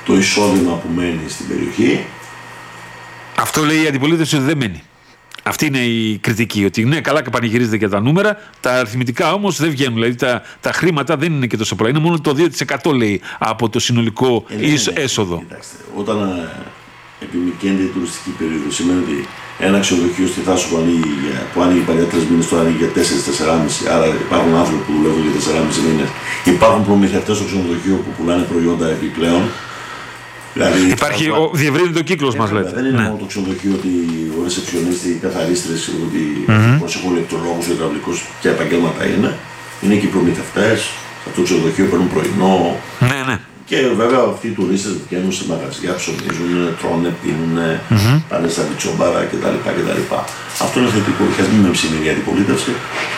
το εισόδημα που μένει στην περιοχή. Αυτό λέει η αντιπολίτευση ότι δεν μένει. Αυτή είναι η κριτική, ότι ναι, καλά και πανηγυρίζεται και τα νούμερα, τα αριθμητικά όμως δεν βγαίνουν. Δηλαδή τα χρήματα δεν είναι και τόσο πολλά. Είναι μόνο το 2% λέει από το συνολικό έσοδο. Κοιτάξτε, όταν επιμηκαίνεται η τουριστική περίοδο, σημαίνει ότι ένα ξενοδοχείο στη Θάσο που άνοιγε παλιά 3 μήνες, τώρα ανοίγει για 4-4,5. Άρα υπάρχουν άνθρωποι που δουλεύουν για 4,5 μήνες. Υπάρχουν προμηθευτές στο ξενοδοχείο που πουλάνε προϊόντα επιπλέον. Δηλαδή, διευρύνει το κύκλος μας, λέτε. Δεν είναι μόνο το ξενοδοχείο ότι ο ρεσεψιονίστη, οι καθαρίστρες, ότι προσέχουν ηλεκτρολόγους, υδραυλικούς και επαγγέλματα είναι. Είναι και οι προμηθευτές. Σε αυτό το ξενοδοχείο παίρνουν πρωινό. Ναι. Και βέβαια αυτοί οι τουρίστες βγαίνουν σε μαγαζιά, ψωνίζουν, τρώνε, πίνουν, πάνε στα βιτσόμπαρα κτλ. Αυτό είναι θετικό. Και ας μην με ψήνει η αντιπολίτευση.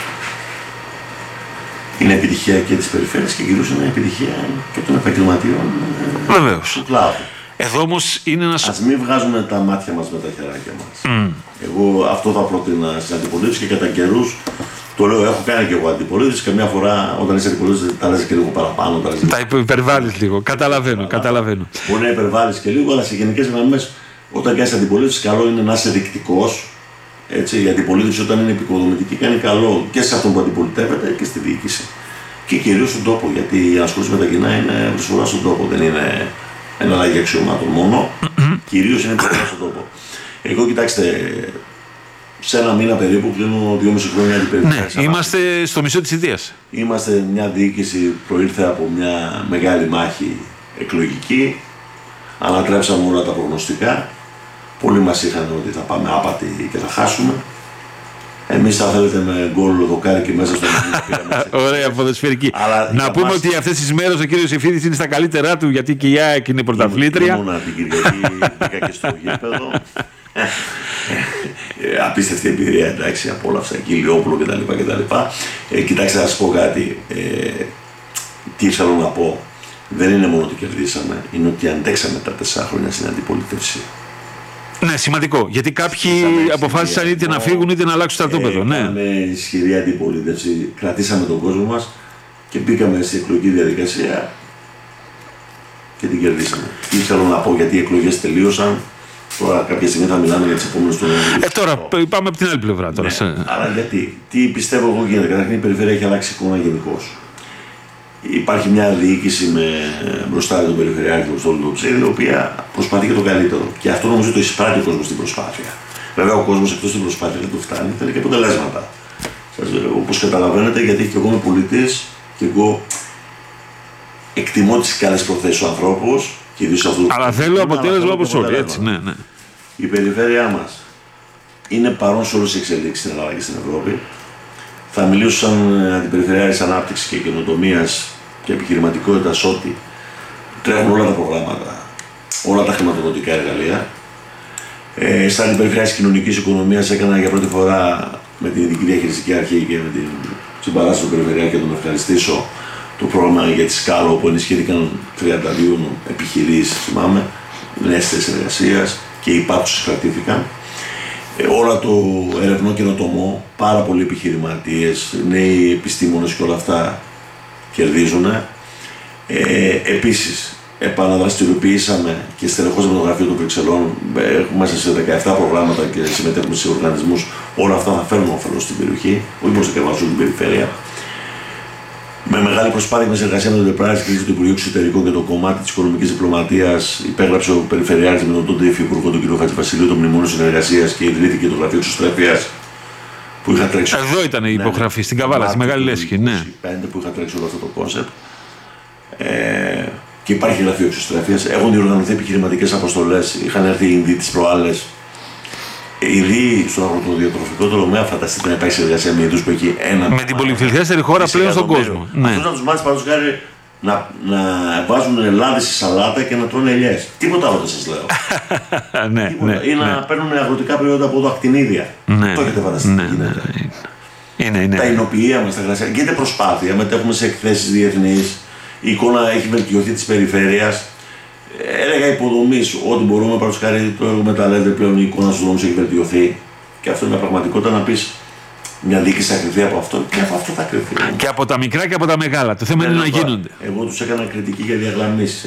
Είναι επιτυχία και της περιφέρειας και κυρίως είναι επιτυχία και των επαγγελματιών του κλάδου. Εδώ όμως είναι ένας... Ας μην βγάζουμε τα μάτια μας με τα χεράκια μας. Εγώ αυτό θα πρότεινα στην αντιπολίτευση και κατά καιρούς το λέω, έχω κάνει και εγώ αντιπολίτευση. Καμιά φορά όταν είσαι αντιπολίτευση τα λες και λίγο παραπάνω. Τα υπερβάλλεις λίγο. Καταλαβαίνω. Μπορεί να υπερβάλλεις και λίγο, αλλά σε γενικές γραμμές όταν κάνεις αντιπολίτευση, καλό είναι να είσαι δεικτικός. Έτσι, η αντιπολίτευση όταν είναι επικοδομητική κάνει καλό και σε αυτόν που αντιπολιτεύεται και στη διοίκηση. Και κυρίως στον τόπο, γιατί η ανασχόληση με τα κοινά είναι προσφορά στον τόπο, δεν είναι εναλλαγή αξιωμάτων μόνο. Κυρίως είναι προσφορά στον τόπο. Εγώ κοιτάξτε, σε ένα μήνα περίπου κλείνω 2,5 χρόνια αντιπολίτευση. Ναι, είμαστε στο μισό της ιδέας. Είμαστε μια διοίκηση που προήλθε από μια μεγάλη μάχη εκλογική. Ανατρέψαμε όλα τα προγνωστικά. Πολλοί μας είχαν ότι θα πάμε άπατοι και θα χάσουμε. Εμείς θα θέλετε με γκολ δοκάρι και μέσα στο μήνυμα. Ωραία, ποδοσφαιρική. Να πούμε ότι αυτές τις μέρες ο κύριος Ιφίδης είναι στα καλύτερά του, γιατί και η ΑΕΚ είναι πρωταθλήτρια. Ήμουνα την Κυριακή, πήγα και στο γήπεδο. Απίστευτη εμπειρία, εντάξει, απόλαυσα εκεί, Λιόπουλο κτλ. Κοιτάξτε, να σας πω κάτι. Τι θέλω να πω. Δεν είναι μόνο ότι κερδίσαμε, είναι ότι αντέξαμε τα 4 χρόνια στην αντιπολίτευση. Ναι, σημαντικό. Γιατί κάποιοι αποφάσισαν είτε να φύγουν είτε να αλλάξουν στρατόπεδο. Κάναμε ισχυρή αντιπολίτευση, κρατήσαμε τον κόσμο μας και μπήκαμε στην εκλογική διαδικασία και την κερδίσαμε. Τι θέλω να πω, γιατί οι εκλογές τελείωσαν. Τώρα κάποια στιγμή θα μιλάμε για τις επόμενες του τώρα πάμε από την άλλη πλευρά. Τώρα. Ναι, αλλά γιατί, τι πιστεύω εγώ γίνεται. Καταρχήν η περιφέρεια έχει αλλάξει εικόνα γενικώς. Υπάρχει μια διοίκηση μπροστά τον Περιφερειάρχη, τον Στόλου Ψήδη, η οποία προσπαθεί και το καλύτερο. Και αυτό νομίζω το εισπράττει ο κόσμος στην προσπάθεια. Βέβαια, ο κόσμος εκτός στην προσπάθεια δεν του φτάνει, θέλει και αποτελέσματα. Όπως καταλαβαίνετε, γιατί και εγώ είμαι πολίτης και εγώ εκτιμώ τις καλές προθέσεις του ανθρώπου. Αλλά θέλω αποτέλεσμα όπως όλοι. Έτσι, ναι. Η περιφέρειά μας είναι παρόν σε όλες τις εξελίξεις στην Ελλάδα και στην Ευρώπη. Θα μιλήσω σαν αντιπεριφερειάρχης ανάπτυξης και καινοτομίας και επιχειρηματικότητας ότι τρέχουν όλα τα προγράμματα, όλα τα χρηματοδοτικά εργαλεία. Σαν αντιπεριφερειάρχης κοινωνικής οικονομίας έκανα για πρώτη φορά με την ειδική διαχειριστική αρχή και με την συμπαράσταση του Περιφερειάρχη και τον ευχαριστήσω το πρόγραμμα για τη Σκάλο, όπου ενισχύθηκαν 32 επιχειρήσεις, θυμάμαι, νέες θέσεις εργασίας και οι υπάρχουσες κρατήθηκαν. Όλα το ερευνό καινοτομό, πάρα πολλοί επιχειρηματίες, νέοι επιστήμονες και όλα αυτά κερδίζουν. Επίσης, επαναδραστηριοποιήσαμε και στελεχώσαμε το γραφείο των Βρυξελών. Είμαστε σε 17 προγράμματα και συμμετέχουμε σε οργανισμούς. Όλα αυτά θα φέρουν όφελος στην περιοχή, όχι μόνο σε την περιφέρεια. Με μεγάλη προσπάθεια με συνεργασία με τον Δεπράζη και το Υπουργείο Εξωτερικών και το κομμάτι της οικονομικής διπλωματίας, υπέγραψε ο Περιφερειάρχης με τον τότε υφυπουργό τον κ. Χατζηβασιλείου το μνημόνιο συνεργασίας και ιδρύθηκε το γραφείο εξωστρέφειας που είχα τρέξει. Εδώ ήταν η υπογραφή, στην Καβάλα, στη Μεγάλη Λέσχη. Ναι. Που είχα τρέξει όλο αυτό το κόνσεπτ. Και υπάρχει γραφείο εξωστρέφειας. Έχουν διοργανωθεί επιχειρηματικές αποστολές. Είχαν έρθει οι Ινδοί τις προάλλες. Ήδη στον αγροτοδιατροφικό τομέα, φανταστείτε να υπάρχει συνεργασία με είδους που έχει ένα. Με την πολυπληθέστερη χώρα πλέον στον κόσμο. Αυτούς να τους μάθεις παραδείγματος χάρη να βάζουν ελάδες στη σαλάτα και να τρώνε ελιές. Τίποτα άλλο δεν σας λέω. Ή να παίρνουν αγροτικά προϊόντα από ακτινίδια. Το έχετε φανταστεί. Τα εινοποιεία μας, τα γρασία. Γίνεται προσπάθεια, μετέχουμε σε εκθέσεις διεθνείς. Η εικόνα έχει βελτιωθεί της περιφέρειας. Έλεγα υποδομής, ό,τι μπορούμε, παραδείγματος χάρη το έργο μεταλλεύεται πλέον, η εικόνα στους δρόμους έχει βελτιωθεί. Και αυτό είναι μια πραγματικότητα να πεις μια διοίκηση θα κρυφθεί από αυτό και από αυτό θα κρυφθεί. Και από τα μικρά και από τα μεγάλα. Το θέμα είναι να γίνονται. Εγώ τους έκανα κριτική για διαγραμμίσεις.